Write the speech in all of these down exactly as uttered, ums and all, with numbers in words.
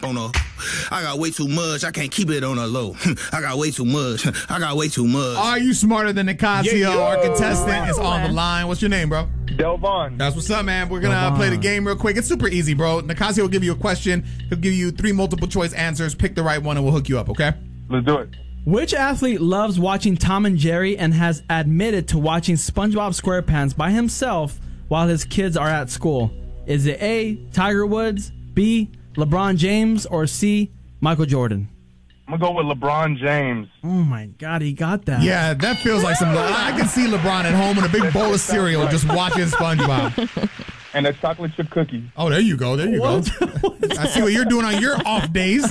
on a, I got way too much. I can't keep it on a low. I got way too much. I got way too much. Are you smarter than Nicasio? Yeah, Our contestant is on the line. What's your name, bro? Delvon. That's what's up, man. We're going to play the game real quick. It's super easy, bro. Nicasio will give you a question. He'll give you three multiple choice answers. Pick the right one and we'll hook you up, okay? Let's do it. Which athlete loves watching Tom and Jerry and has admitted to watching SpongeBob SquarePants by himself while his kids are at school? Is it A, Tiger Woods, B, LeBron James, or C, Michael Jordan? I'm going to go with LeBron James. Oh, my God, he got that. Yeah, that feels like some... I can see LeBron at home with a big bowl of cereal just watching SpongeBob. And a chocolate chip cookie. Oh, there you go. There you what? go. I see what you're doing on your off days.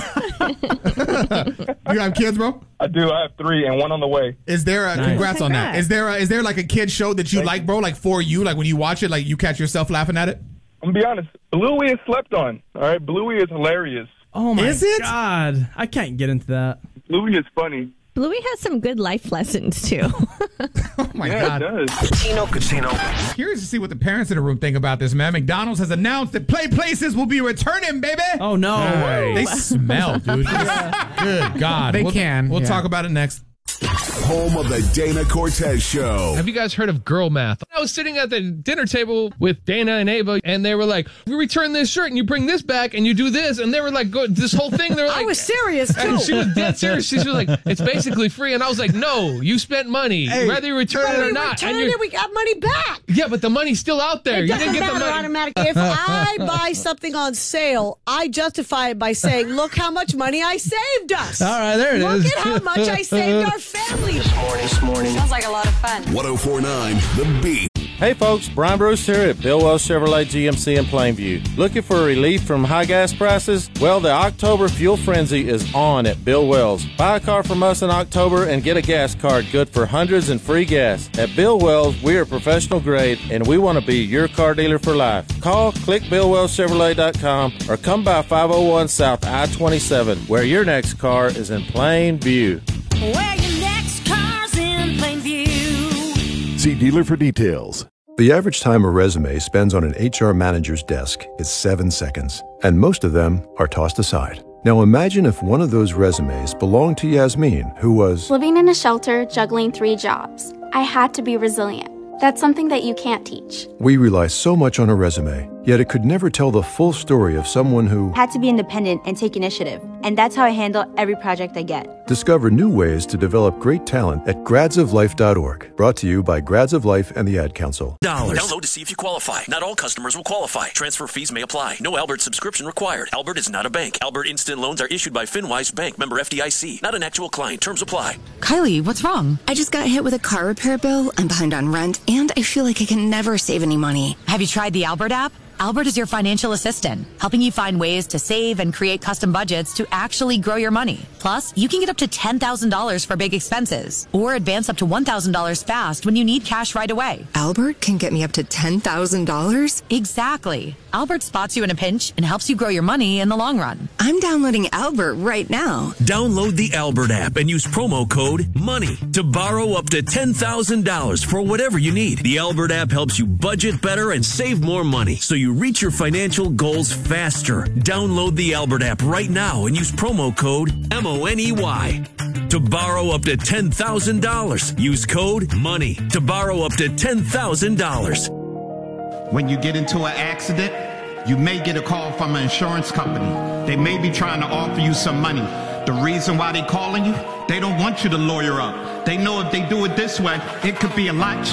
You have kids, bro? I do. I have three and one on the way. Is there a... Nice. Congrats, congrats on that. Is there a, is there like a kid show that you Thank like, bro? Like for you? Like when you watch it, like you catch yourself laughing at it? I'm going to be honest. Bluey is slept on. All right? Bluey is hilarious. Oh, my is it? God. I can't get into that. Bluey is funny. Bluey has some good life lessons, too. Oh, my yeah, God. It does. Casino, casino. Curious to see what the parents in the room think about this, man. McDonald's has announced that Play Places will be returning, baby. Oh, no. Right. They smell, dude. Good God. They we'll, can. We'll yeah. talk about it next. Home of the Dana Cortez Show. Have you guys heard of girl math? I was sitting at the dinner table with Dana and Ava, and they were like, we return this shirt, and you bring this back, and you do this. And they were like, go, this whole thing. They were like, I was serious, too. And she was dead serious. She was like, it's basically free. And I was like, no, you spent money, hey, whether you return it or not. Return it, we got money back. Yeah, but the money's still out there. It you doesn't didn't get matter the money. automatically. If I buy something on sale, I justify it by saying, look how much money I saved us. All right, there it look is. Look at how much I saved our family. This morning, this morning. Sounds like a lot of fun. one oh four point nine The Beat. Hey folks, Brian Bruce here at Bill Wells Chevrolet G M C in Plainview. Looking for relief from high gas prices? Well, the October Fuel Frenzy is on at Bill Wells. Buy a car from us in October and get a gas card good for hundreds and free gas. At Bill Wells, we are professional grade and we want to be your car dealer for life. Call click bill wells chevrolet dot com or come by five oh one South I twenty-seven where your next car is in plain view. Where your next car's in plain view. See dealer for details. The average time a resume spends on an H R manager's desk is seven seconds, and most of them are tossed aside. Now imagine if one of those resumes belonged to Yasmin, who was living in a shelter, juggling three jobs. I had to be resilient. That's something that you can't teach. We rely so much on a resume, yet it could never tell the full story of someone who had to be independent and take initiative. And that's how I handle every project I get. Discover new ways to develop great talent at grads of life dot org. Brought to you by Grads of Life and the Ad Council. Dollars. Download to see if you qualify. Not all customers will qualify. Transfer fees may apply. No Albert subscription required. Albert is not a bank. Albert Instant Loans are issued by FinWise Bank, member F D I C. Not an actual client. Terms apply. Kylie, what's wrong? I just got hit with a car repair bill. I'm behind on rent, and I feel like I can never save any money. Have you tried the Albert app? Albert is your financial assistant, helping you find ways to save and create custom budgets to actually grow your money. Plus, you can get up to ten thousand dollars for big expenses or advance up to one thousand dollars fast when you need cash right away. Albert can get me up to ten thousand dollars? Exactly. Albert spots you in a pinch and helps you grow your money in the long run. I'm downloading Albert right now. Download the Albert app and use promo code MONEY to borrow up to ten thousand dollars for whatever you need. The Albert app helps you budget better and save more money so you reach your financial goals faster. Download the Albert app right now and use promo code M O N E Y to borrow up to ten thousand dollars. Use code MONEY to borrow up to ten thousand dollars. When you get into an accident, you may get a call from an insurance company. They may be trying to offer you some money. The reason why they're calling you, they don't want you to lawyer up. They know if they do it this way, it could be a lot cheaper.